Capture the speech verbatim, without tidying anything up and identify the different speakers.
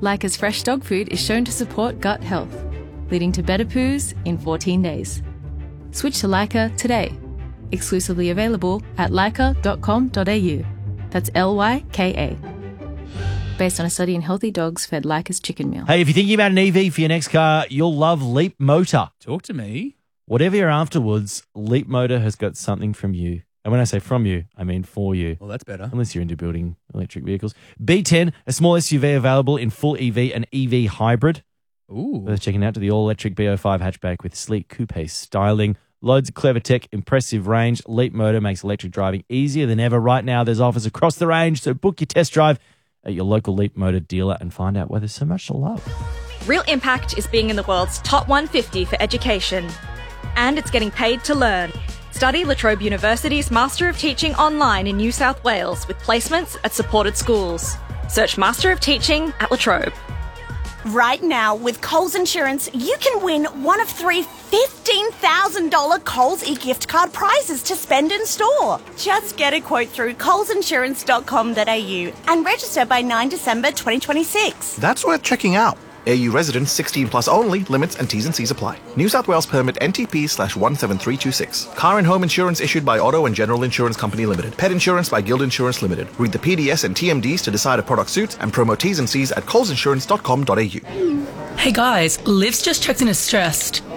Speaker 1: Leica's fresh dog food is shown to support gut health, leading to better poos in fourteen days. Switch to Leica today. Exclusively available at leica dot com dot a u. That's L Y K A. Based on a study in healthy dogs fed Leica's chicken meal.
Speaker 2: Hey, if you're thinking about an E V for your next car, you'll love Leap Motor.
Speaker 3: Talk to me.
Speaker 2: Whatever you're afterwards, Leap Motor has got something from you. And when I say from you, I mean for you.
Speaker 3: Well, that's better.
Speaker 2: Unless you're into building electric vehicles. B ten, a small S U V available in full E V and E V hybrid.
Speaker 3: Ooh.
Speaker 2: Worth checking out to the all-electric B oh five hatchback with sleek coupe styling. Loads of clever tech, impressive range. Leap Motor makes electric driving easier than ever. Right now, there's offers across the range, so book your test drive at your local Leap Motor dealer and find out why there's so much to love.
Speaker 4: Real Impact is being in the world's top one hundred fifty for education. And it's getting paid to learn. Study La Trobe University's Master of Teaching online in New South Wales with placements at supported schools. Search Master of Teaching at La Trobe.
Speaker 5: Right now, with Coles Insurance, you can win one of three fifteen thousand dollars Coles e-gift card prizes to spend in store. Just get a quote through coles insurance dot com dot a u and register by ninth December twenty twenty-six.
Speaker 6: That's worth checking out. A U residents sixteen plus only. Limits and T's and C's apply. New South Wales permit N T P slash one seven three two six. Car and home insurance issued by Auto and General Insurance Company Limited. Pet insurance by Guild Insurance Limited. Read the P D S and T M Ds to decide a product suits and promo T's and C's at coles insurance dot com dot a u.
Speaker 7: Hey guys, Liv's just checked in as stressed.